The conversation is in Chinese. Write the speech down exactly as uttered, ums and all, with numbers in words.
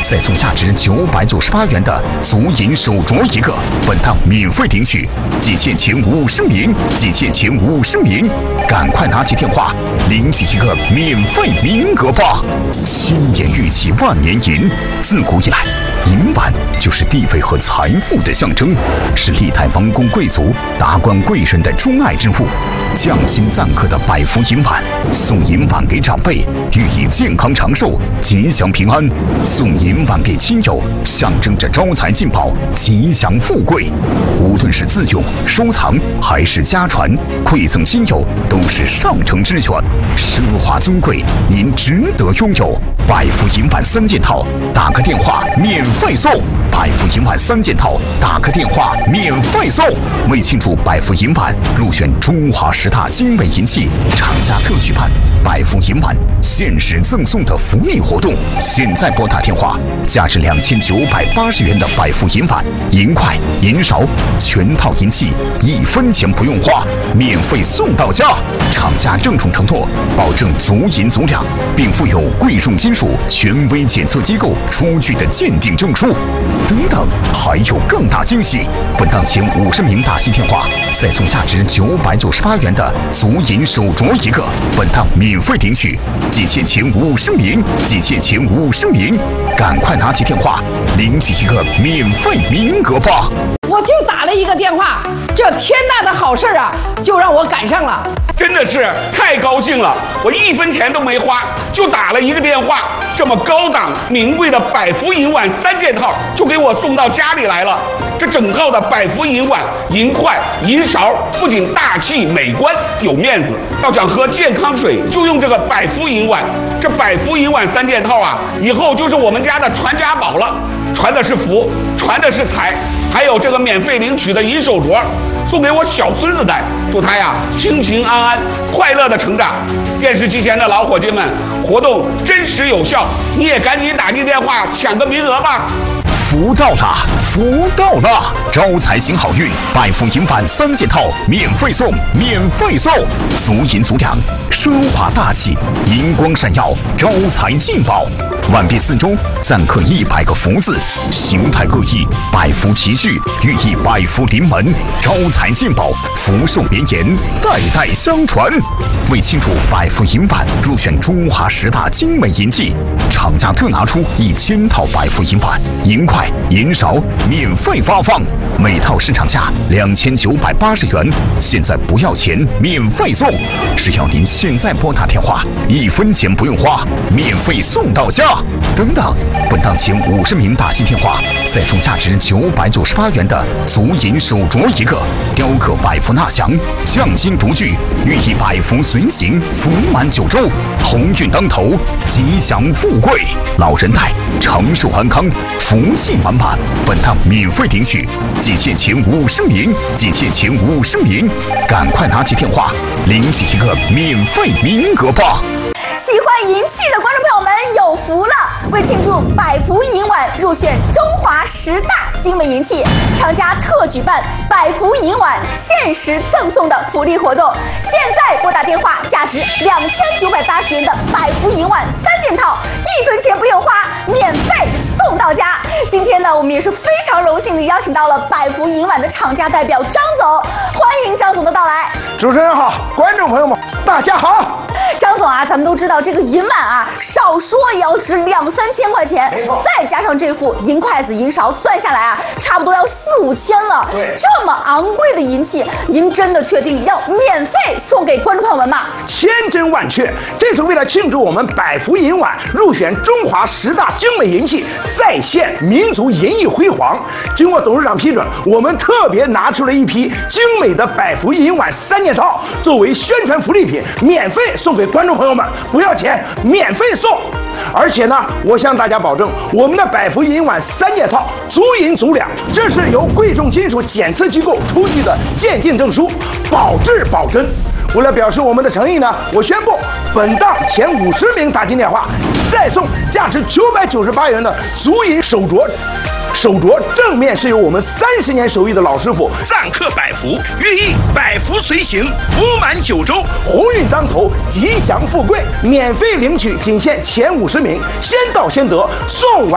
再送价值九百九十八元的足银手镯一个，本档免费领取，仅限前五十名，仅限前五十名，赶快拿起电话领取一个免费名额吧！千年玉器万年银，自古以来，银碗就是地位和财富的象征，是历代王公贵族、达官贵人的钟爱之物。匠心赞刻的百福银碗，送银碗给长辈，寓意健康长寿、吉祥平安；送银碗给亲友，象征着招财进宝、吉祥富贵。无论是自用、收藏还是家传，馈赠亲友都是上乘之选，奢华尊贵，您值得拥有。百福银碗三件套，打个电话免费送。百福银碗三件套，打个电话免费送。为庆祝百福银碗入选中华十大精美银器，厂家特举办百福银碗限时赠送的福利活动。现在拨打电话，价值两千九百八十元的百福银碗、银筷、银勺，全套银器一分钱不用花，免费送到家。厂家郑重承诺，保证足银足两，并附有贵重金属权威检测机构出具的鉴定证书。等等，还有更大惊喜！本档前五十名打进电话，再送价值九百九十八元的足银手镯一个，本档免费领取，仅限前五十名，仅限前五十名，赶快拿起电话领取一个免费名额吧！ 我就打了一个电话，这天大的好事啊，就让我赶上了。 真的是太高兴了，我一分钱都没花，就打了一个电话，这么高档名贵的百福银碗三件套就给我送到家里来了。这整套的百福银碗、银筷、银勺不仅大气美观有面子，要想喝健康水就用这个百福银碗。这百福银碗三件套啊，以后就是我们家的传家宝了，传的是福，传的是财，还有这个免费领取的银手镯，送给我小孙子戴，祝他呀平平安安、快乐的成长。电视机前的老伙计们，活动真实有效，你也赶紧打进电话抢个名额吧！ 福到了，福到了！招财行好运，百福银碗三件套免费送，免费送！足银足两，奢华大气，银光闪耀，招财进宝。碗壁四周暂刻一百个福字，形态各异，百福齐聚，寓意百福临门，招财进宝，福寿绵延，代代相传。为庆祝百福银碗入选中华十大精美银器，厂家特拿出一千套百福银碗、银筷、银勺免费发放，每套市场价两千九百八十元，现在不要钱，免费送。只要您现在拨打电话，一分钱不用花，免费送到家。等等，本档前五十名打进电话，再送价值九百九十八元的足银手镯一个，雕刻百福纳祥，匠心独具，寓意百福随行，福满九州，鸿运当头，吉祥富贵，老人戴长寿安康，福气满满。本档免费领取，仅限前五十名，仅限前五十名，赶快拿起电话领取一个免费名额吧！ 喜欢银器的观众朋友们有福了！为庆祝百福银碗入选中华十大精美银器，厂家特举办百福银碗限时赠送的福利活动。现在拨打电话，价值两千九百八十元的百福银碗三件套，一分钱不用花，免费送到家。今天呢，我们也是非常荣幸的邀请到了百福银碗的厂家代表张总，欢迎张总的到来。 主持人好，观众朋友们大家好。 张总啊，咱们都知道这个银碗啊，少说也要值两三千块钱，再加上这副银筷子、银勺，算下来啊，差不多要四五千了。 对， 这么昂贵的银器，您真的确定要免费送给观众朋友们吗？ 千真万确，这次为了庆祝我们百福银碗入选中华十大精美银器，再现民族银艺辉煌，经过董事长批准，我们特别拿出了一批精美的百福银碗三件套，作为宣传福利品，免费送给观众朋友们，不要钱，免费送。而且呢，我向大家保证，我们的百福银碗三件套足银足两，这是由贵重金属检测机构出具的鉴定证书，保质保真。为了表示我们的诚意呢，我宣布本档前五十名打进电话，再送价值九百九十八元的足银手镯。手镯正面是由我们三十年手艺的老师傅赞刻百福，寓意百福随行，福满九州， 鸿运当头，吉祥富贵。免费领取，仅限前五十名，先到先得，送完。